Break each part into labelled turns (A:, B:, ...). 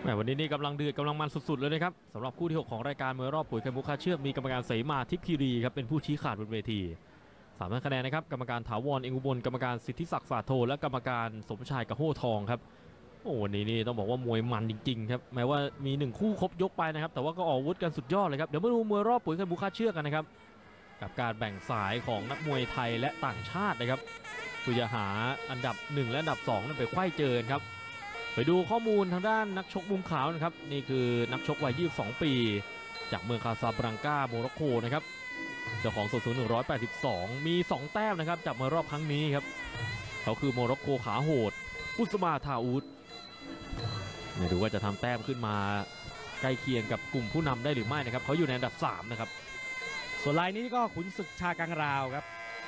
A: วันนี้นี่กำลังเดือดกำลังมันสุดๆเลยนะครับสำหรับคู่ที่ 6 ของรายการมวยรอบปุ๋ยไข่มุกคาเชือกมีกรรมการเสมาทิพย์คีรีครับเป็นผู้ชี้ขาดบนเวที3 คะแนนนะครับกรรมการถาวรเองอุบลกรรมการสิทธิศักดิ์ฝาโทและกรรมการสมชายกระโหทองครับโอ้วันนี้นี่ต้องบอกว่ามวยมันจริงๆครับแม้ว่ามี1คู่ครบยกไปนะครับแต่ว่าก็ออกอาวุธกันสุดยอดเลยครับเดี๋ยวมาดูมวยรอบปุ๋ยไข่มุกคาเชือกกันนะครับกับการแบ่งสายของนักมวยไทยและต่างชาตินะครับเพื่อจะหาอันดับ1และอันดับ2นั้นไปไขว้เจอครับไปดูข้อมูลทางด้านนักชกมุมขาวนะครับนี่คือนักชกวัย22 ปีจากเมืองคาซาบลังกาโมร็อกโกนะครับเจ้าของส่วนสูง182มี2แต้มนะครับจากมวยรอบครั้งนี้ครับเขาคือโมร็อกโกขาโหดอุสมาทาอูดไม่รู้ว่าจะทำแต้มขึ้นมาใกล้เคียงกับกลุ่มผู้นำได้หรือไม่นะครับเขาอยู่ในอันดับ3นะครับ
B: ส่วนรายนี้ก็ขุนศึกชากังราวครับ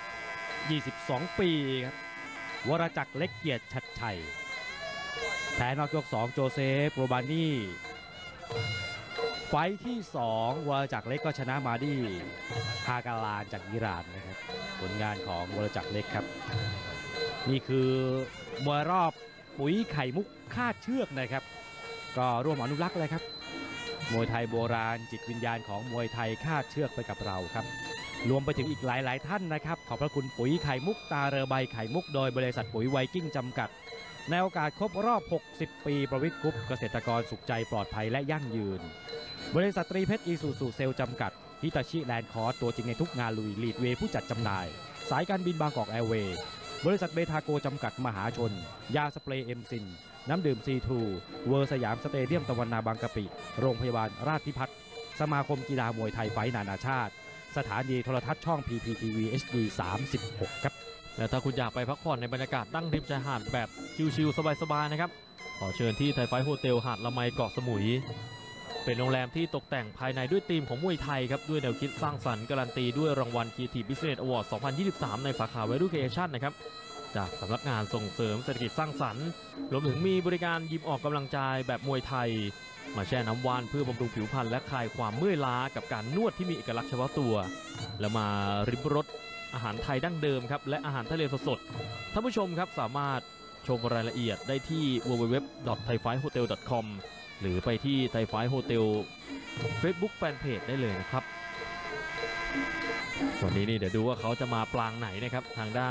B: 22 ปีครับวรจักรเล็กเกียรติชัดชัยแพ้นอกยก2โจเซฟโรบานี่ไฟที่2วรจักรเล็กก็ชนะมาดีฮากาลานจากอิหร่านนะครับผลงานของวรจักรเล็กครับนี่คือมวยรอบปุ๋ยไข่มุกคาดเชือกนะครับก็ร่วมอนุรักษ์เลยครับมวยไทยโบราณจิตวิญญาณของมวยไทยคาดเชือกไปกับเราครับรวมไปถึงอีกหลายๆท่านนะครับขอบพระคุณปุ๋ยไข่มุกตาเรือใบไข่มุกโดยบริษัทปุ๋ยไวกิ้งจำกัดในโอกาสครบรอบ60 ปีประวิตรกรุ๊ปเกษตรกรสุขใจปลอดภัยและยั่งยืนบริษัทตรีเพชรอีซูซูเซลจำกัดฮิตาชิแลนด์คอร์สตัวจริงในทุกงานลุยลีดเวย์ผู้จัดจำหน่ายสายการบินบางกอกแอร์เวย์บริษัทเบทาโกจำกัดมหาชนยาสเปรย์เอ็มซินน้ำดื่มซีทูเวอร์สยามสเตเดียมตะวันนาบางกะปิโรงพยาบาลราชพิพัฒน์สมาคมกีฬามวยไทยไฟท์นานาชาติสถานีโทรทัศน์ช่อง PPTV HD 36ครับ
A: และถ้าคุณอยากไปพักผ่อนในบรรยากาศตั้งริมชายหาดแบบชิลๆสบายๆนะครับขอเชิญที่ไทยไฟท์โฮเทลหาดละไมเกาะสมุยเป็นโรงแรมที่ตกแต่งภายในด้วยธีมของมวยไทยครับด้วยแนวคิดสร้างสรรค์การันตีด้วยรางวัล Creative Business Award 2023 ในสาขา Value Creation นะครับจากสำนักงานส่งเสริมเศรษฐกิจสร้างสรรค์รวมถึงมีบริการยิมออกกำลังกายแบบมวยไทยมาแช่น้ำว่านเพื่อบำรุงผิวพรรณและคลายความเมื่อยล้ากับการนวดที่มีเอกลักษณ์เฉพาะตัวและมาริมรสอาหารไทยดั้งเดิมครับและอาหารทะเลสดๆท่านผู้ชมครับสามารถชมรายละเอียดได้ที่ www.thaifighhotel.com หรือไปที่ไทยไฟท์โฮเทล Facebook Fanpage ได้เลยนะครับวันนี้นี่เดี๋ยวดูว่าเขาจะมาปลางไหนนะครับทางด้าน